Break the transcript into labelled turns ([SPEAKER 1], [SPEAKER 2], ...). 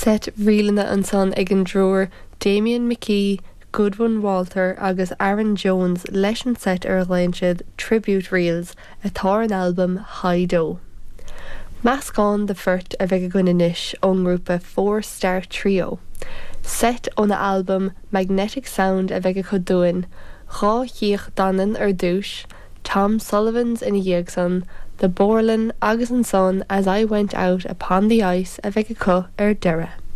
[SPEAKER 1] Set rialana an son ag an droir Damien McKee, Goodwin Walter agus Aaron Jones leis an set ar siad Tribute Reels atá an album High Do. Meascán de Furt a bheith go inis ón grúpa Four Star Trio. Set ón album Magnetic Sound a bheith go doin, Rá Thíoch Danan ar dúis, Tom Sullivan's in Yegson, The Borland agus an son As I Went Out Upon the Ice a bheith go ar deireadh.